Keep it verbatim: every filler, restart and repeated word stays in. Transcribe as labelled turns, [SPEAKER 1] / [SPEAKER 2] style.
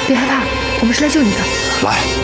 [SPEAKER 1] 别害怕，我们是来救你的。
[SPEAKER 2] 来。